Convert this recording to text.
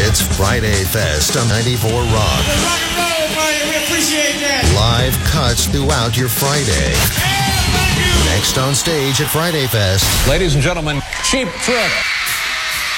It's Friday Fest on 94 Rock. Rock and roll, everybody. We appreciate that. Live cuts throughout your Friday. Hey, thank you. Next on stage at Friday Fest. Ladies and gentlemen, Cheap Trick.